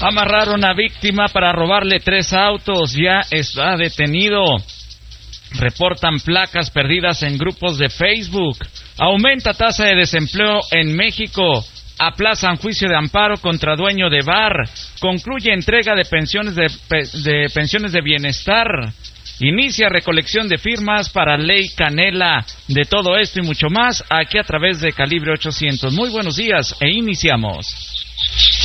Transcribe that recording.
Amarraron a víctima para robarle 3 autos, ya está detenido. Reportan placas perdidas en grupos de Facebook. Aumenta tasa de desempleo en México. Aplazan juicio de amparo contra dueño de bar. Concluye entrega de pensiones de bienestar. Inicia recolección de firmas para Ley Canela. De todo esto y mucho más, aquí a través de Calibre 800. Muy buenos días e iniciamos.